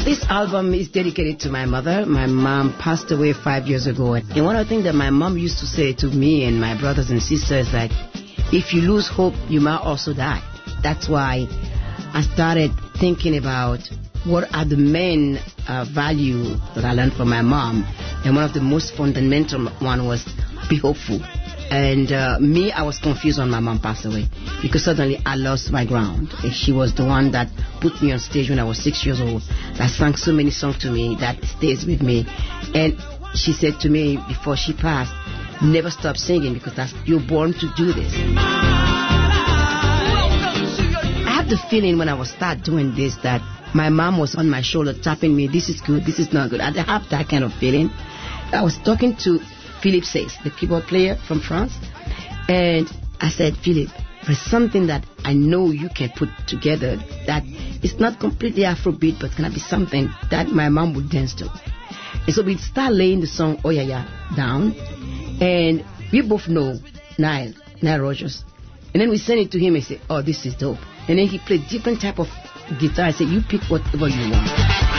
This album is dedicated to my mother. My mom passed away 5 years ago. And one of the things that my mom used to say to me and my brothers and sisters is like, if you lose hope, you might also die. That's why I started thinking about what are the main value that I learned from my mom. And one of the most fundamental one was be hopeful. And me, I was confused when my mom passed away because suddenly I lost my ground. And she was the one that put me on stage when I was 6 years old. That sang so many songs to me that stays with me. And she said to me before she passed, never stop singing because you're born to do this. I have the feeling when I was start doing this that my mom was on my shoulder tapping me, this is good, this is not good. I have that kind of feeling. I was talking to Philippe Says, the keyboard player from France, and I said, Philippe, there's something that I know you can put together that it's not completely Afrobeat, but can be something that my mom would dance to. And so we start laying the song Oh Yeah Yeah down, and we both know Nile Rodgers. And then we send it to him and say, oh, this is dope. And then he played different type of guitar. I said, you pick whatever you want.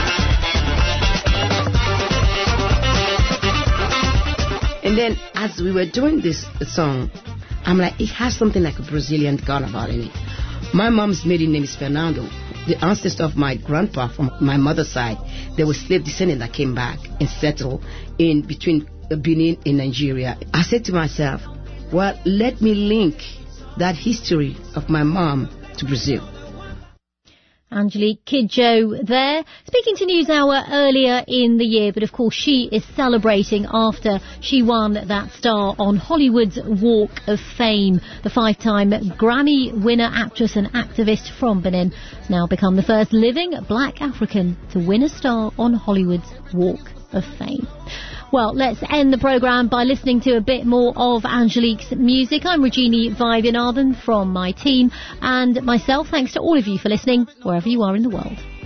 And then as we were doing this song, I'm like, it has something like a Brazilian carnival in it. My mom's maiden name is Fernando. The ancestor of my grandpa from my mother's side, they were slave descendants that came back and settled in between Benin and Nigeria. I said to myself, well, let me link that history of my mom to Brazil. Angelique Kidjo there, speaking to NewsHour earlier in the year, but of course she is celebrating after she won that star on Hollywood's Walk of Fame. The 5-time Grammy winner, actress and activist from Benin has now become the first living black African to win a star on Hollywood's Walk of Fame. Well, let's end the programme by listening to a bit more of Angelique's music. I'm Regina Vivianarden from my team and myself. Thanks to all of you for listening, wherever you are in the world.